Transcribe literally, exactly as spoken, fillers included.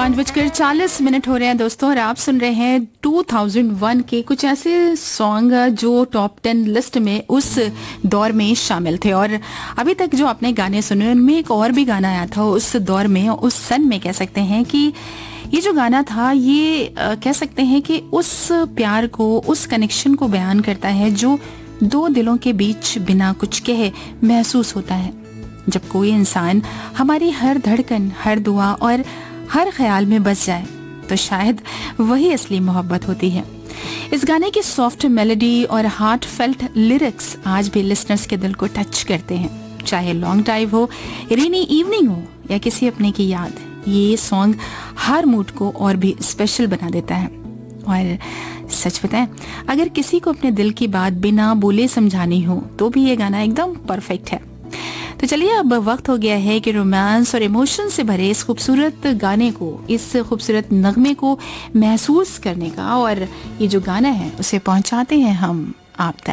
पाँच बजकर चालीस मिनट हो रहे हैं दोस्तों, और आप सुन रहे हैं दो हज़ार एक के कुछ ऐसे सॉन्ग जो टॉप टेन लिस्ट में उस दौर में शामिल थे। और अभी तक जो आपने गाने सुने उनमें एक और भी गाना आया था उस दौर में, उस सन में। कह सकते हैं कि ये जो गाना था ये आ, कह सकते हैं कि उस प्यार को, उस कनेक्शन को बयान करता है जो दो दिलों के बीच बिना कुछ कहे महसूस होता है। जब कोई इंसान हमारी हर धड़कन, हर दुआ और हर ख्याल में बस जाए तो शायद वही असली मोहब्बत होती है। इस गाने की सॉफ्ट मेलोडी और हार्ट फेल्ट लिरिक्स आज भी लिसनर्स के दिल को टच करते हैं। चाहे लॉन्ग ड्राइव हो, रेनी इवनिंग हो या किसी अपने की याद, ये सॉन्ग हर मूड को और भी स्पेशल बना देता है। और सच बताएं, अगर किसी को अपने दिल की बात बिना बोले समझानी हो तो भी ये गाना एकदम परफेक्ट है। तो चलिए अब वक्त हो गया है कि रोमांस और इमोशन से भरे इस खूबसूरत गाने को, इस खूबसूरत नगमे को महसूस करने का, और ये जो गाना है उसे पहुंचाते हैं हम आप तक।